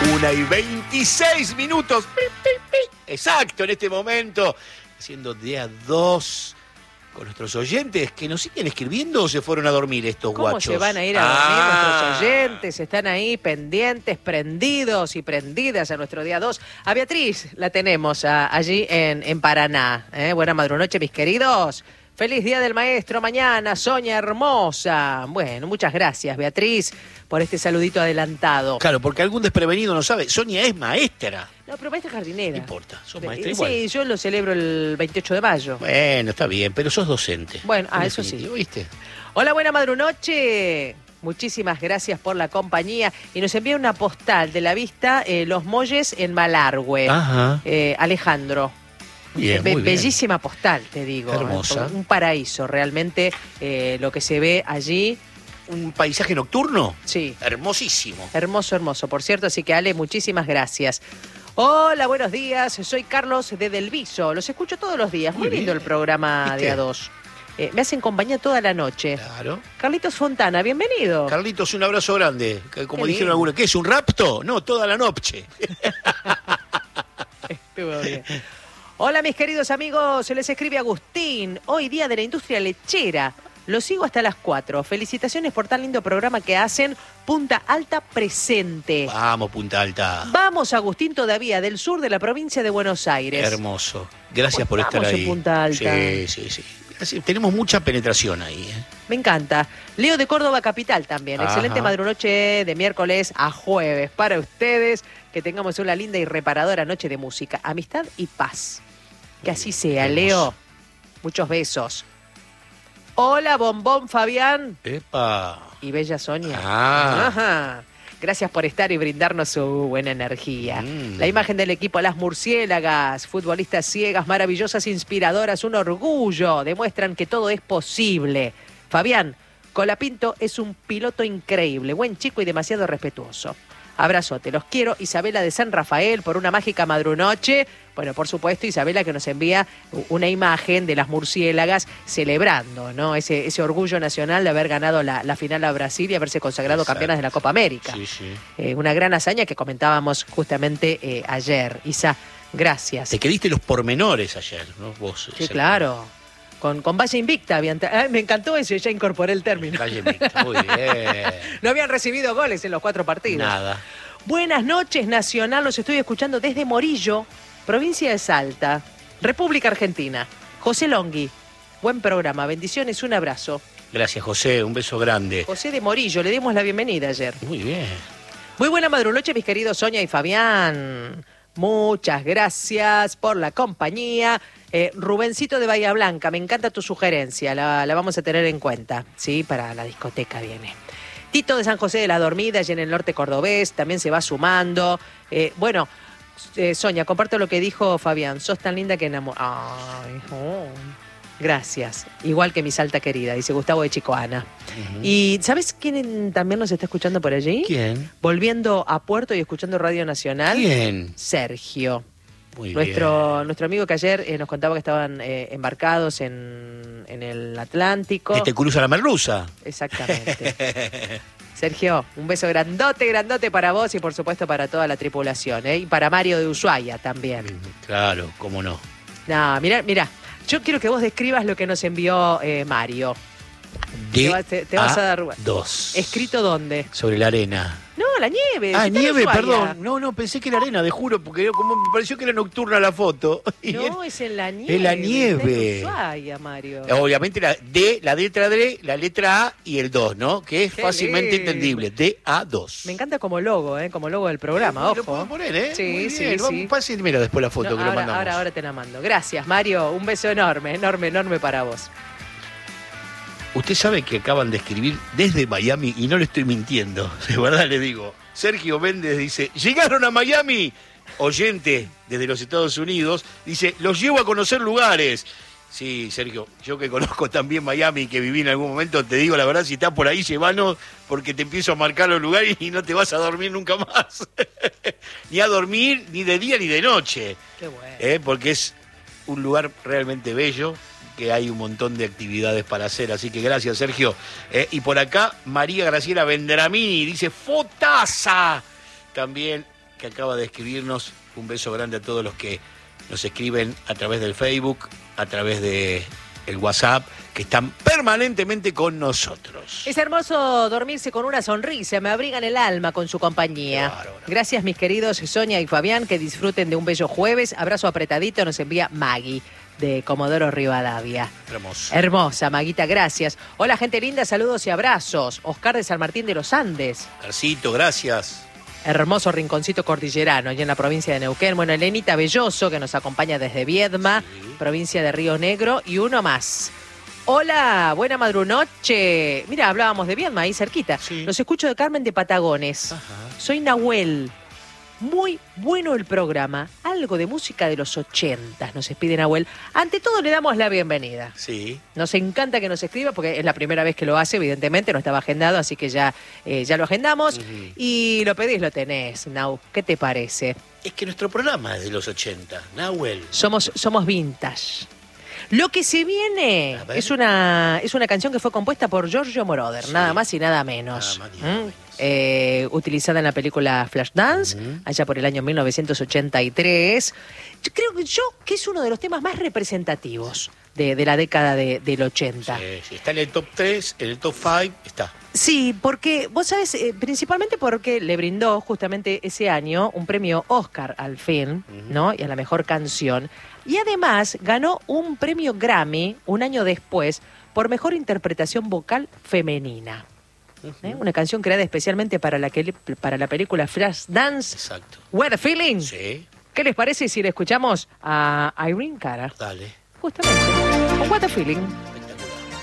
1:26. Exacto, en este momento, haciendo día 2 con nuestros oyentes que nos siguen escribiendo o se fueron a dormir estos ¿Cómo guachos. se van a ir a dormir nuestros oyentes? Están ahí pendientes, prendidos y prendidas a nuestro día 2. A Beatriz la tenemos allí en Paraná. Buena madrunoche, mis queridos. Feliz Día del Maestro mañana, Sonia hermosa. Bueno, muchas gracias, Beatriz, por este saludito adelantado. Claro, porque algún desprevenido no sabe. Sonia es maestra. No, pero maestra jardinera. No importa, sos maestra igual. Sí, yo lo celebro el 28 de mayo. Bueno, está bien, pero sos docente. Bueno, eso sí. ¿Viste? Hola, buena madrunoche. Muchísimas gracias por la compañía. Y nos envía una postal de la vista Los Molles en Malargüe. Ajá. Alejandro. Bien, muy bien. Bellísima postal, te digo. Hermosa. Un paraíso, realmente, lo que se ve allí. ¿Un paisaje nocturno? Sí. Hermosísimo. Hermoso, hermoso. Por cierto, así que Ale, muchísimas gracias. Hola, buenos días. Soy Carlos de Delviso. Los escucho todos los días. Muy lindo el programa ¿Viste? de A2. Me hacen compañía toda la noche. Claro. Carlitos Fontana, bienvenido. Carlitos, un abrazo grande. Como Qué dijeron lindo. algunos, ¿qué es un rapto? No, toda la noche. Estuvo bien. Hola, mis queridos amigos. Se les escribe Agustín. Hoy día de la industria lechera. Los sigo hasta las 4. Felicitaciones por tan lindo programa que hacen. Punta Alta presente. Vamos, Punta Alta. Vamos, Agustín, todavía del sur de la provincia de Buenos Aires. Hermoso. Gracias por Estamos estar en ahí. Punta Alta. Sí. Tenemos mucha penetración ahí. Me encanta. Leo de Córdoba Capital también. Ajá. Excelente madrunoche de miércoles a jueves para ustedes. Que tengamos una linda y reparadora noche de música, amistad y paz. Que así sea, Hermoso. Leo. Muchos besos. Hola, Bombón Fabián Epa. y Bella Sonia. Ah. Ajá. Gracias por estar y brindarnos su buena energía. Mm. La imagen del equipo Las Murciélagas, futbolistas ciegas, maravillosas, inspiradoras, un orgullo. Demuestran que todo es posible. Fabián Colapinto es un piloto increíble, buen chico y demasiado respetuoso. Abrazote, los quiero. Isabela de San Rafael por una mágica madrunoche. Bueno, por supuesto, Isabela que nos envía una imagen de las murciélagas celebrando, ¿no? Ese orgullo nacional de haber ganado la final a Brasil y haberse consagrado Exacto. campeonas de la Copa América. Sí. Una gran hazaña que comentábamos justamente ayer. Isa, gracias. Te quediste los pormenores ayer, ¿no? Vos. Sí, claro. Con Valle Invicta. Me encantó eso, ya incorporé el término. Valle Invicta, muy bien. No habían recibido goles en los 4 partidos. Nada. Buenas noches, Nacional. Los estoy escuchando desde Morillo, provincia de Salta, República Argentina. José Longhi, buen programa. Bendiciones, un abrazo. Gracias, José. Un beso grande. José de Morillo, le dimos la bienvenida ayer. Muy bien. Muy buena madrunoche, mis queridos Sonia y Fabián. Muchas gracias por la compañía. Rubencito de Bahía Blanca, me encanta tu sugerencia, la vamos a tener en cuenta, ¿sí? Para la discoteca viene. Tito de San José de la Dormida, allí en el norte cordobés, también se va sumando. Sonia, comparto lo que dijo Fabián, sos tan linda que enamoró. Ay, oh. Gracias. Igual que mi Salta querida, dice Gustavo de Chicoana. Uh-huh. ¿Y sabes quién también nos está escuchando por allí? ¿Quién? Volviendo a Puerto y escuchando Radio Nacional. ¿Quién? Sergio. Muy Nuestro amigo que ayer nos contaba que estaban embarcados en el Atlántico. bien. Cruza la merluza. Exactamente. Sergio, un beso grandote para vos y por supuesto para toda la tripulación, ¿eh? Y para Mario de Ushuaia también. Claro, cómo no. No, mira, yo quiero que vos describas lo que nos envió Mario. Te vas a dar 2. ¿Escrito dónde? Sobre la arena. No, la nieve. Ah, si está en nieve, Ushuaia. perdón. No, pensé que era arena, te juro, porque como me pareció que era nocturna la foto. No, es en la nieve. En la Está nieve. en Ushuaia, Mario. Obviamente la letra D, la letra A y el 2, ¿no? Que es Qué fácilmente lindo. entendible. DA2. Me encanta como logo, como logo del programa, Lo puedo ojo. poner, ¿eh? Sí, Muy sí, bien. sí. Vamos, pase, mira después la foto No, que lo mandamos. ahora te la mando. Gracias, Mario. Un beso enorme para vos. Usted sabe que acaban de escribir desde Miami, y no le estoy mintiendo, de verdad le digo. Sergio Méndez dice, llegaron a Miami, oyente desde los Estados Unidos, dice, los llevo a conocer lugares. Sí, Sergio, yo que conozco también Miami, que viví en algún momento, te digo la verdad, si estás por ahí, llévanos, porque te empiezo a marcar los lugares y no te vas a dormir nunca más. Ni a dormir, ni de día ni de noche. Qué bueno. Porque es un lugar realmente bello, que hay un montón de actividades para hacer, así que gracias, Sergio. Y por acá, María Graciela Vendramini dice, ¡fotaza! También, que acaba de escribirnos. Un beso grande a todos los que nos escriben a través del Facebook, a través de el WhatsApp, que están permanentemente con nosotros. Es hermoso dormirse con una sonrisa, me abrigan el alma con su compañía. Gracias, mis queridos Sonia y Fabián, que disfruten de un bello jueves. Abrazo apretadito, nos envía Maggie de Comodoro Rivadavia. Hermoso. Hermosa, Maguita, gracias. Hola, gente linda, saludos y abrazos. Oscar de San Martín de los Andes. Carcito, gracias. Hermoso rinconcito cordillerano, allá en la provincia de Neuquén. Bueno, Elenita Belloso, que nos acompaña desde Viedma, sí, provincia de Río Negro, y uno más. Hola, buena madrunoche. Mira, hablábamos de Viedma, ahí cerquita. Sí. Los escucho de Carmen de Patagones. Ajá. Soy Nahuel. Muy bueno el programa. Algo de música de los 80, nos pide Nahuel. Ante todo le damos la bienvenida. Sí. Nos encanta que nos escriba porque es la primera vez que lo hace, evidentemente, no estaba agendado, así que ya lo agendamos. Y lo pedís, lo tenés, Nau. ¿Qué te parece? Es que nuestro programa es de los 80, Nahuel. Somos vintage. Lo que se viene es una canción que fue compuesta por Giorgio Moroder, sí, nada más y nada menos. Nada más y nada menos. Utilizada en la película Flashdance, allá por el año 1983. Yo creo que es uno de los temas más representativos de la década del 80. Sí, está en el top 3, en el top 5, está. Sí, porque, vos sabés, principalmente porque le brindó justamente ese año un premio Oscar al film, ¿no? Y a la mejor canción. Y además ganó un premio Grammy un año después por mejor interpretación vocal femenina. Una canción creada especialmente para la película Flashdance. Exacto. What a Feeling. Sí. ¿Qué les parece si le escuchamos a Irene Cara? Dale. Justamente. Con What a Feeling.